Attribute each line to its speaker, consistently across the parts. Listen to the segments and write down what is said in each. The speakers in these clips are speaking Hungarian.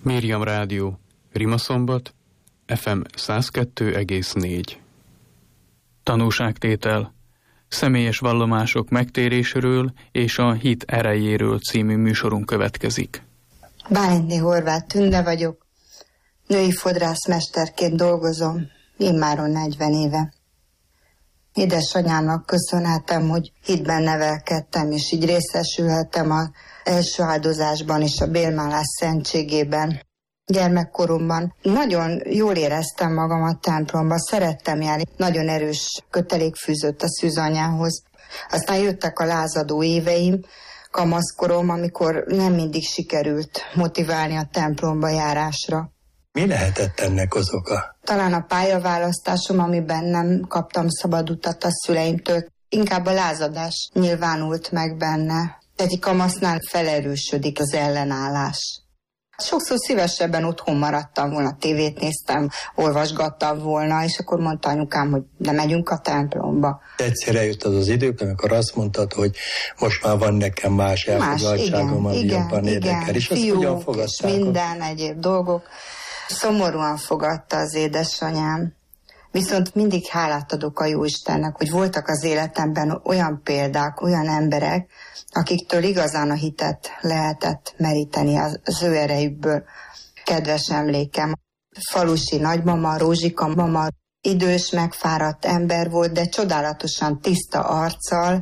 Speaker 1: Miriam Rádió, Rimaszombat, FM 102,4. Tanúságtétel. Személyes vallomások megtéréséről és a hit erejéről című műsorunk következik.
Speaker 2: Bálintné Horváth Tünde vagyok. Női fodrászmesterként dolgozom, immáron 40 éve. Édesanyámnak köszönhetem, hogy hitben nevelkedtem, és így részesülhettem az első áldozásban és a bélmálás szentségében. Gyermekkoromban nagyon jól éreztem magam a templomban, szerettem járni, nagyon erős kötelék fűzött a szűzanyához. Aztán jöttek a lázadó éveim, kamaszkorom, amikor nem mindig sikerült motiválni a templomba járásra.
Speaker 3: Mi lehetett ennek az oka?
Speaker 2: Talán a pályaválasztásom, amiben nem kaptam szabad utat a szüleimtől, inkább a lázadás nyilvánult meg benne. Egy kamasznál felerősödik az ellenállás. Sokszor szívesebben otthon maradtam volna, tévét néztem, olvasgattam volna, és akkor mondta anyukám, hogy de megyünk a templomba.
Speaker 3: Egyszerre jött az az idő, amikor azt mondtad, hogy most már van nekem más elfoglaltságom, ami jobban érdekel. És azt hogyan fogadták?
Speaker 2: És minden egyéb dolgok. Szomorúan fogadta az édesanyám. Viszont mindig hálát adok a Jóistennek, hogy voltak az életemben olyan példák, olyan emberek, akiktől igazán a hitet lehetett meríteni az ő erejükből. Kedves emlékem, falusi nagymama, Rózsika mama, idős, megfáradt ember volt, de csodálatosan tiszta arccal.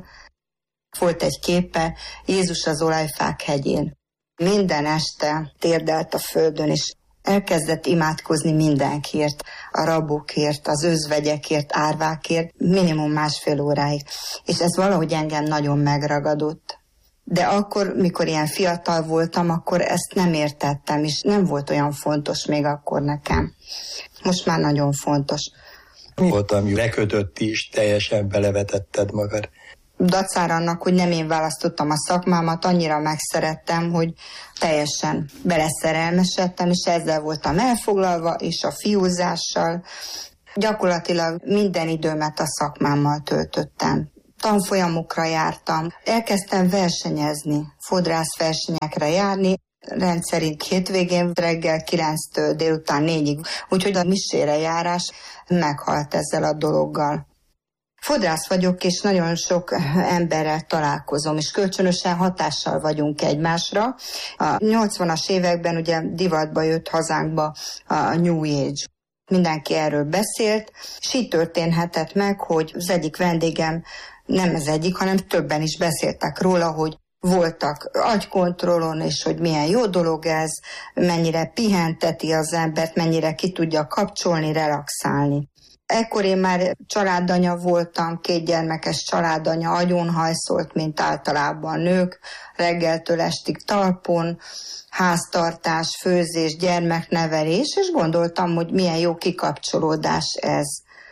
Speaker 2: Volt egy képe, Jézus az olajfák hegyén. Minden este térdelt a földön, és elkezdett imádkozni mindenkiért, a rabokért, az özvegyekért, árvákért, minimum 1,5 óráig. És ez valahogy engem nagyon megragadott. De akkor, mikor ilyen fiatal voltam, akkor ezt nem értettem, és nem volt olyan fontos még akkor nekem. Most már nagyon fontos.
Speaker 3: Mi volt, ami lekötött is, teljesen belevetetted magad?
Speaker 2: Dacára annak, hogy nem én választottam a szakmámat, annyira megszerettem, hogy teljesen beleszerelmesedtem, és ezzel voltam elfoglalva, és a fiúzással. Gyakorlatilag minden időmet a szakmámmal töltöttem. Tanfolyamokra jártam, elkezdtem versenyezni, fodrászversenyekre járni, rendszerint hétvégén reggel 9-től délután 4-ig, úgyhogy a misére járás meghalt ezzel a dologgal. Fodrász vagyok, és nagyon sok emberrel találkozom, és kölcsönösen hatással vagyunk egymásra. A 80-as években ugye divatba jött hazánkba a New Age. Mindenki erről beszélt, és így történhetett meg, hogy az egyik vendégem, nem az egyik, hanem többen is beszéltek róla, hogy voltak agykontrollon, és hogy milyen jó dolog ez, mennyire pihenteti az embert, mennyire ki tudja kapcsolni, relaxálni. Ekkor én már családanya voltam, 2 gyermekes családanya, agyonhajszolt, mint általában nők, reggeltől estig talpon, háztartás, főzés, gyermeknevelés, és gondoltam, hogy milyen jó kikapcsolódás ez.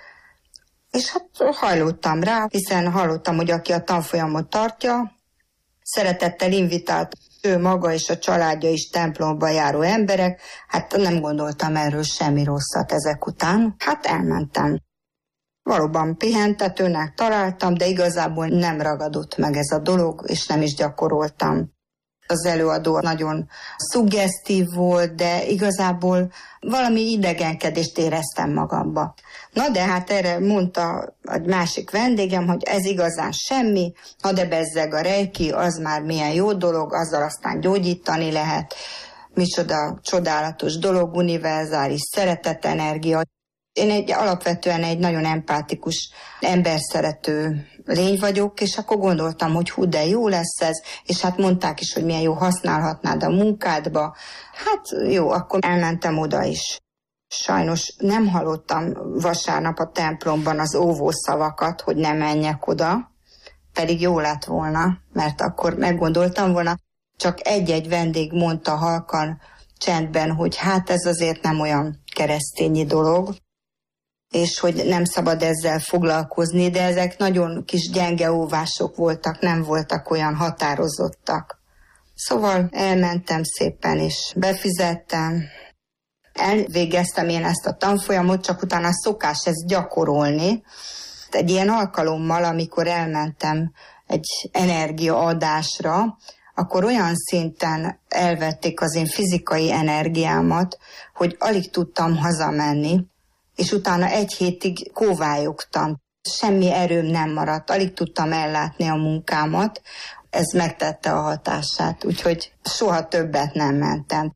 Speaker 2: És hát hajlottam rá, hiszen hallottam, hogy aki a tanfolyamot tartja, szeretettel invitált ő maga és a családja is templomba járó emberek, hát nem gondoltam erről semmi rosszat ezek után. Hát elmentem. Valóban pihentetőnek találtam, de igazából nem ragadott meg ez a dolog, és nem is gyakoroltam. Az előadó nagyon szuggesztív volt, de igazából valami idegenkedést éreztem magamba. Na de hát erre mondta egy másik vendégem, hogy ez igazán semmi, na de bezzeg a reiki, az már milyen jó dolog, azzal aztán gyógyítani lehet. Micsoda csodálatos dolog, univerzális szeretetenergia. Én alapvetően egy nagyon empátikus, emberszerető lény vagyok, és akkor gondoltam, hogy hú, de jó lesz ez, és hát mondták is, hogy milyen jó használhatnád a munkádba. Hát jó, akkor elmentem oda is. Sajnos nem hallottam vasárnap a templomban az óvószavakat, hogy ne menjek oda, pedig jó lett volna, mert akkor meggondoltam volna, csak egy-egy vendég mondta halkan, csendben, hogy hát ez azért nem olyan keresztényi dolog, és hogy nem szabad ezzel foglalkozni, de ezek nagyon kis gyenge óvások voltak, nem voltak olyan határozottak. Szóval elmentem szépen, és befizettem. Elvégeztem én ezt a tanfolyamot, csak utána szokás ezt gyakorolni. Egy ilyen alkalommal, amikor elmentem egy energiaadásra, akkor olyan szinten elvették az én fizikai energiámat, hogy alig tudtam hazamenni, és utána 1 hétig kóvályogtam. Semmi erőm nem maradt, alig tudtam ellátni a munkámat. Ez megtette a hatását, úgyhogy soha többet nem mentem.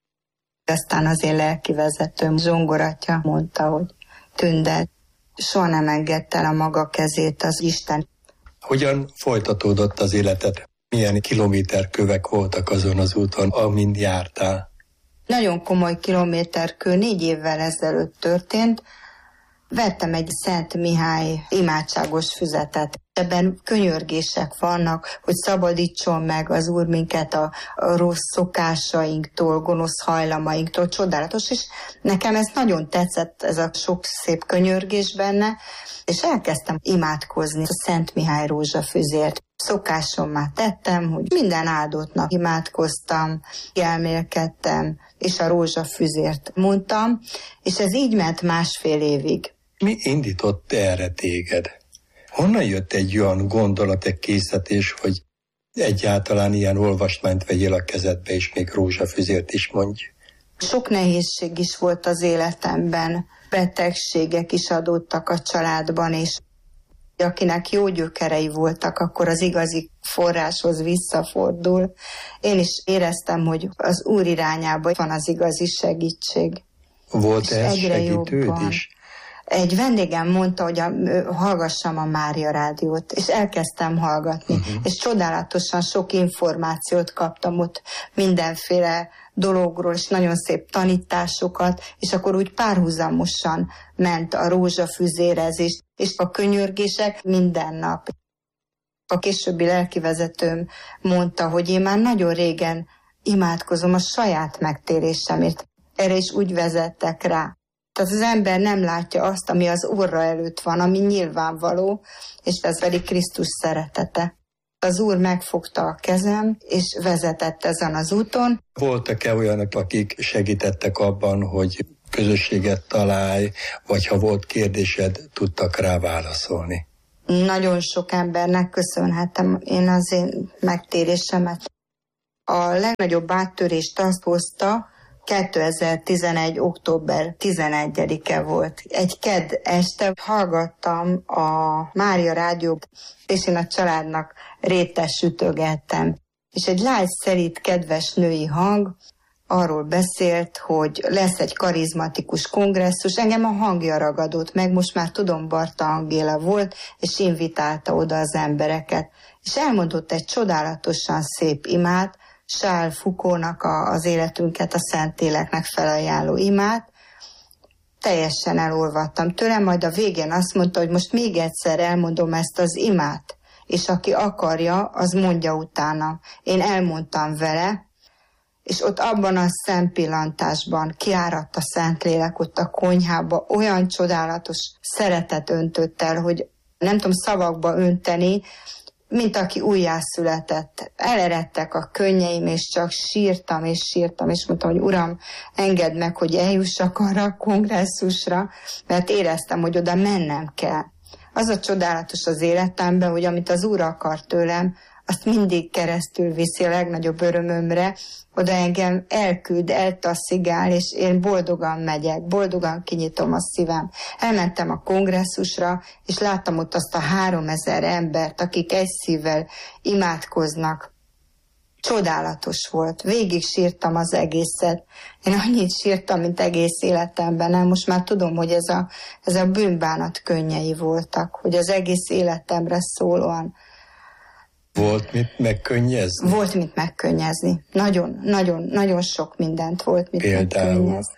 Speaker 2: Aztán az én lelkivezetőm, zongoratja mondta, hogy Tünde, soha nem engedte el a maga kezét az Isten.
Speaker 3: Hogyan folytatódott az életed? Milyen kilométerkövek voltak azon az úton, amin jártál?
Speaker 2: Nagyon komoly kilométerkő 4 évvel ezelőtt történt. Vettem egy Szent Mihály imádságos füzetet. Ebben könyörgések vannak, hogy szabadítson meg az Úr minket a rossz szokásainktól, gonosz hajlamainktól. Csodálatos, és nekem ez nagyon tetszett, ez a sok szép könyörgés benne, és elkezdtem imádkozni a Szent Mihály rózsafüzért. Szokásommá tettem, hogy minden áldott nap imádkoztam, elmélkedtem, és a rózsafüzért mondtam, és ez így ment 1,5 évig.
Speaker 3: Mi indított erre téged? Honnan jött egy olyan gondolat, egy készítés, hogy egyáltalán ilyen olvasmányt vegyél a kezedbe, és még rózsafüzért is mondj?
Speaker 2: Sok nehézség is volt az életemben, betegségek is adódtak a családban, és akinek jó gyökerei voltak, akkor az igazi forráshoz visszafordul. Én is éreztem, hogy az Úr irányában van az igazi segítség.
Speaker 3: Volt ez segítőd is?
Speaker 2: Egy vendégem mondta, hogy hallgassam a Mária rádiót, és elkezdtem hallgatni, és csodálatosan sok információt kaptam ott mindenféle dologról, és nagyon szép tanításokat, és akkor úgy párhuzamosan ment a rózsafüzérezés, és a könyörgések minden nap. A későbbi lelkivezetőm mondta, hogy én már nagyon régen imádkozom a saját megtérésemért. Erre is úgy vezettek rá. Tehát az ember nem látja azt, ami az orra előtt van, ami nyilvánvaló, és ez pedig Krisztus szeretete. Az Úr megfogta a kezem, és vezetett ezen az úton.
Speaker 3: Voltak-e olyanok, akik segítettek abban, hogy közösséget találj, vagy ha volt kérdésed, tudtak rá válaszolni?
Speaker 2: Nagyon sok embernek köszönhetem én az én megtérésemet. A legnagyobb áttörést azt hozta, 2011. október 11-e volt. Egy kedd este hallgattam a Mária rádiót, és én a családnak rétes sütögettem. És egy lágy, szerint, kedves női hang arról beszélt, hogy lesz egy karizmatikus kongresszus. Engem a hangja ragadott meg, most már tudom, Barta Angéla volt, és invitálta oda az embereket. És elmondott egy csodálatosan szép imát, Charles Foucault-nak az életünket a Szentléleknek felajánló imát. Teljesen elolvadtam tőle, majd a végén azt mondta, hogy most még egyszer elmondom ezt az imát, és aki akarja, az mondja utána. Én elmondtam vele, és ott abban a szempillantásban kiáradt a Szentlélek ott a konyhába, olyan csodálatos szeretet öntött el, hogy nem tudom szavakba önteni, mint aki újjászületett. Eleredtek a könnyeim, és csak sírtam, és mondtam, hogy Uram, engedd meg, hogy eljussak arra a kongresszusra, mert éreztem, hogy oda mennem kell. Az a csodálatos az életemben, hogy amit az Úr akar tőlem, azt mindig keresztül viszi a legnagyobb örömömre, oda engem elküld, eltaszigál, és én boldogan megyek, boldogan kinyitom a szívem. Elmentem a kongresszusra, és láttam ott azt a 3000 embert, akik egy szívvel imádkoznak. Csodálatos volt. Végig sírtam az egészet. Én annyit sírtam, mint egész életemben. Nem? Most már tudom, hogy ez a bűnbánat könnyei voltak, hogy az egész életemre szólóan.
Speaker 3: Volt mit megkönnyezni?
Speaker 2: Volt mit megkönnyezni. Nagyon sok mindent volt mit megkönnyezni.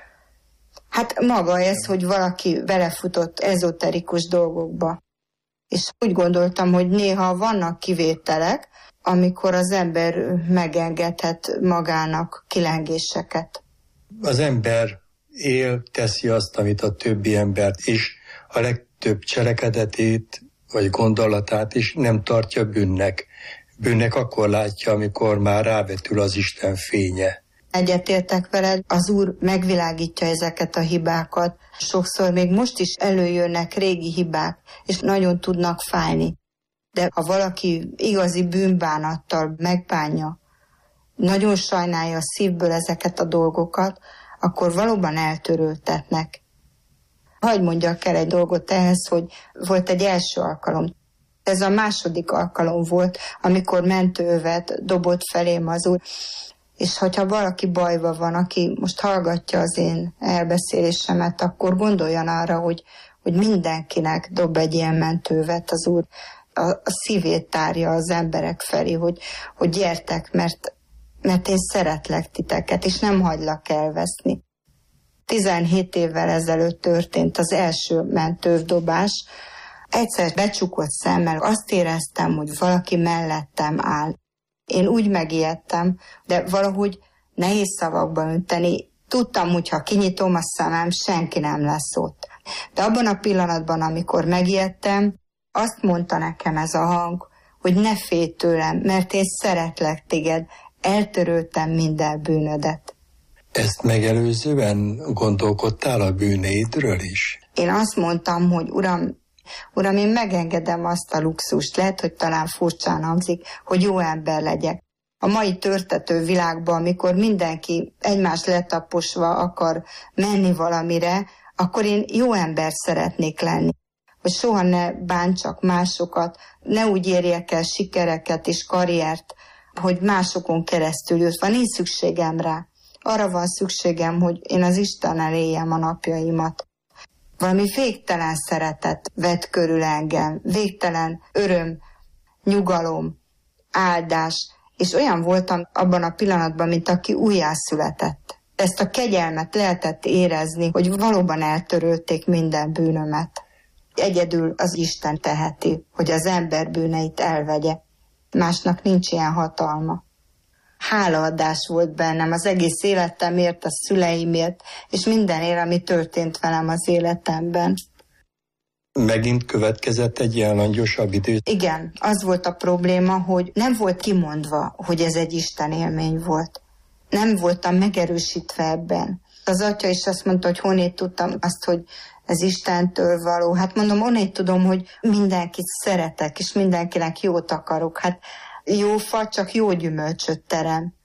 Speaker 2: Hát maga ez, hogy valaki belefutott ezoterikus dolgokba. És úgy gondoltam, hogy néha vannak kivételek, amikor az ember megengedhet magának kilengéseket.
Speaker 3: Az ember él, teszi azt, amit a többi embert is, a legtöbb cselekedetét vagy gondolatát is nem tartja bűnnek. Bűnnek akkor látja, amikor már rávetül az Isten fénye.
Speaker 2: Egyetértek veled, az Úr megvilágítja ezeket a hibákat. Sokszor még most is előjönnek régi hibák, és nagyon tudnak fájni. de ha valaki igazi bűnbánattal megbánja, nagyon sajnálja a szívből ezeket a dolgokat, akkor valóban eltöröltetnek. Hagy mondjak el egy dolgot ehhez, hogy volt egy első alkalom. Ez a második alkalom volt, amikor mentőövet dobott felém az úr. És hogyha valaki bajba van, aki most hallgatja az én elbeszélésemet, akkor gondoljon arra, hogy mindenkinek dob egy ilyen mentővet az úr. A szívét tárja az emberek felé, hogy gyertek, mert én szeretlek titeket, és nem hagylak elveszni. 17 évvel ezelőtt történt az első mentővdobás. Egyszer becsukott szemmel azt éreztem, hogy valaki mellettem áll. Én úgy megijedtem, de valahogy nehéz szavakba önteni. Tudtam, hogy ha kinyitom a szemem, senki nem lesz ott. De abban a pillanatban, amikor megijedtem, azt mondta nekem ez a hang, hogy ne félj tőlem, mert én szeretlek téged, eltöröltem minden bűnödet.
Speaker 3: Ezt megelőzően gondolkodtál a bűneidről is?
Speaker 2: Én azt mondtam, hogy Uram, én megengedem azt a luxust, lehet, hogy talán furcsán hangzik, hogy jó ember legyek. A mai törtető világban, amikor mindenki egymás letaposva akar menni valamire, akkor én jó ember szeretnék lenni. Hogy soha ne bántsak másokat, ne úgy érjek el sikereket és karriert, hogy másokon keresztül jött. Van én szükségem rá. Arra van szükségem, hogy én az Istennel éljem a napjaimat. Valami végtelen szeretet vett körül engem, végtelen öröm, nyugalom, áldás, és olyan voltam abban a pillanatban, mint aki újjászületett. Ezt a kegyelmet lehetett érezni, hogy valóban eltörölték minden bűnömet. Egyedül az Isten teheti, hogy az ember bűneit elvegye. Másnak nincs ilyen hatalma. Hálaadás volt bennem az egész életemért, a szüleimért, és mindenért, ami történt velem az életemben.
Speaker 3: Megint következett egy ilyen langyosabb idő?
Speaker 2: Igen, az volt a probléma, hogy nem volt kimondva, hogy ez egy Isten élmény volt. Nem voltam megerősítve ebben. Az atya is azt mondta, hogy honnét tudtam azt, hogy ez Istentől való. Hát mondom, honnét tudom, hogy mindenkit szeretek, és mindenkinek jót akarok. Hát jó fa, csak jó gyümölcsöt terem.